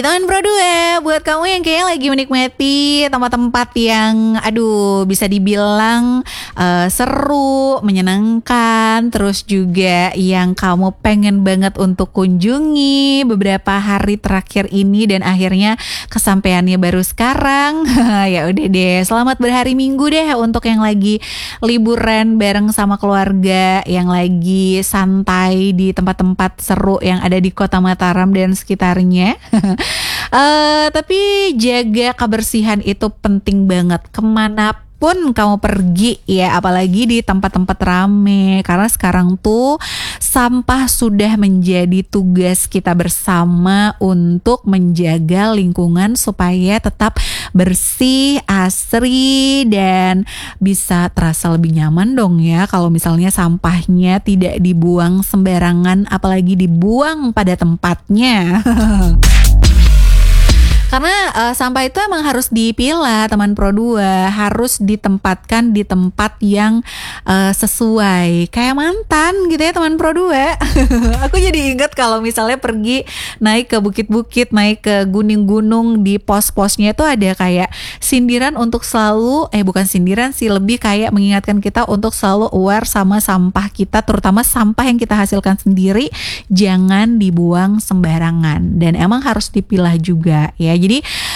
Teman Pro 2, buat kamu yang kayaknya lagi menikmati tempat-tempat yang bisa dibilang seru, menyenangkan, terus juga yang kamu pengen banget untuk kunjungi beberapa hari terakhir ini dan akhirnya kesampaiannya baru sekarang. Ya udah deh, selamat berhari Minggu deh untuk yang lagi liburan bareng sama keluarga, yang lagi santai di tempat-tempat seru yang ada di Kota Mataram dan sekitarnya. Tapi jaga kebersihan itu penting banget kemanapun kamu pergi ya, apalagi di tempat-tempat rame, karena sekarang tuh sampah sudah menjadi tugas kita bersama untuk menjaga lingkungan supaya tetap bersih, asri, dan bisa terasa lebih nyaman dong ya kalau misalnya sampahnya tidak dibuang sembarangan, apalagi dibuang pada tempatnya. Karena sampah itu emang harus dipilah, teman Pro 2, harus ditempatkan di tempat yang sesuai. Kayak mantan gitu ya teman Pro 2. Aku jadi ingat kalau misalnya pergi naik ke bukit-bukit, naik ke gunung-gunung, di pos-posnya itu ada kayak sindiran untuk selalu, bukan sindiran sih, lebih kayak mengingatkan kita untuk selalu aware sama sampah kita, terutama sampah yang kita hasilkan sendiri, jangan dibuang sembarangan. Dan emang harus dipilah juga ya. Jadi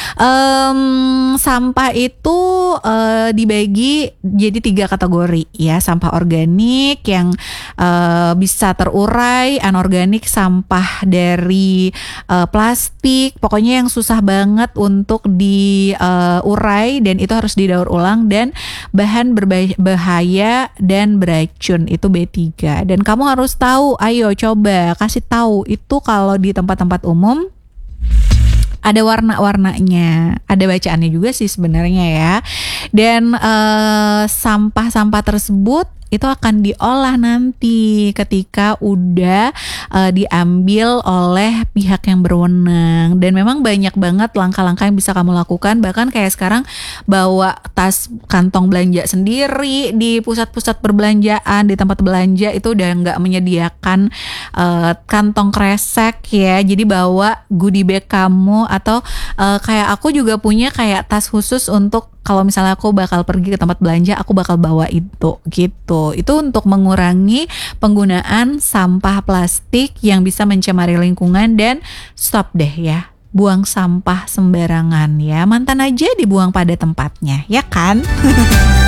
sampah itu dibagi jadi 3 kategori ya. Sampah organik yang bisa terurai, anorganik sampah dari plastik, pokoknya yang susah banget untuk diurai dan itu harus didaur ulang, dan bahan berbahaya dan beracun itu B3. Dan kamu harus tahu, ayo coba kasih tahu itu kalau di tempat-tempat umum ada warna-warnanya, ada bacaannya juga sih sebenarnya ya. Dan sampah-sampah tersebut itu akan diolah nanti ketika udah diambil oleh pihak yang berwenang. Dan memang banyak banget langkah-langkah yang bisa kamu lakukan. Bahkan kayak sekarang bawa tas kantong belanja sendiri di pusat-pusat perbelanjaan, di tempat belanja itu udah nggak menyediakan kantong kresek ya. Jadi bawa goodie bag kamu, atau kayak aku juga punya kayak tas khusus untuk kalau misalnya aku bakal pergi ke tempat belanja, aku bakal bawa itu gitu. Itu untuk mengurangi penggunaan sampah plastik yang bisa mencemari lingkungan. Dan stop deh ya, buang sampah sembarangan ya. Mantan aja dibuang pada tempatnya, ya kan?